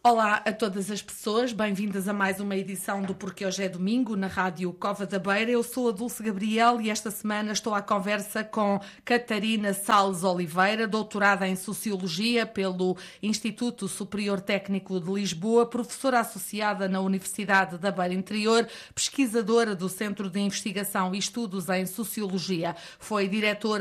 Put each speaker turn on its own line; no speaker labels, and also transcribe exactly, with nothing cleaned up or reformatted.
Olá a todas as pessoas, bem-vindas a mais uma edição do Porque Hoje é Domingo, na Rádio Cova da Beira. Eu sou a Dulce Gabriel e esta semana estou à conversa com Catarina Salles Oliveira, doutorada em Sociologia pelo Instituto Superior Técnico de Lisboa, professora associada na Universidade da Beira Interior, pesquisadora do Centro de Investigação e Estudos em Sociologia. Foi diretora